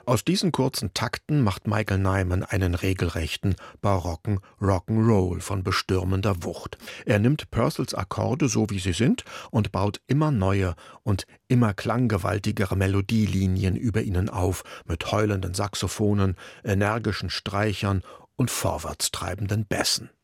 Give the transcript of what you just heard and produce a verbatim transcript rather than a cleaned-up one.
Aus diesen kurzen Takten macht Michael Nyman einen regelrechten, barocken Rock'n'Roll von bestürmender Wucht. Er nimmt Purcells Akkorde so wie sie sind und baut immer neue und immer klanggewaltigere Melodielinien über ihnen auf, mit heulenden Saxophonen, energischen Streichern und vorwärtstreibenden Bässen.